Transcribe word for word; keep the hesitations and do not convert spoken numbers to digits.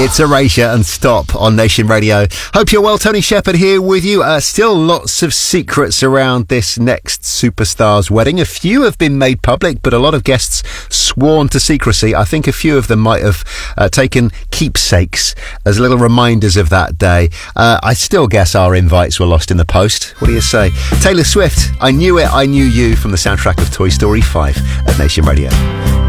It's Erasure and Stop on Nation Radio. Hope you're well. Tony Shepherd here with you. Uh, still lots of secrets around this next superstar's wedding. A few have been made public, but a lot of guests sworn to secrecy. I think a few of them might have uh, taken keepsakes as little reminders of that day. Uh, I still guess our invites were lost in the post. What do you say? Taylor Swift, I Knew It, I Knew You, from the soundtrack of Toy Story five at Nation Radio.